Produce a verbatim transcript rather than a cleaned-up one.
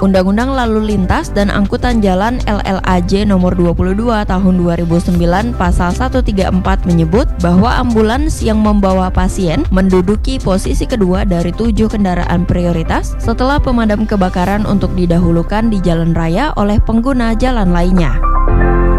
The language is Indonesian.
Undang-Undang Lalu Lintas dan Angkutan Jalan L L A J nomor dua puluh dua tahun dua ribu sembilan pasal seratus tiga puluh empat menyebut bahwa ambulans yang membawa pasien menduduki posisi kedua dari tujuh kendaraan prioritas setelah pemadam kebakaran untuk didahulukan di jalan raya oleh pengguna jalan lainnya.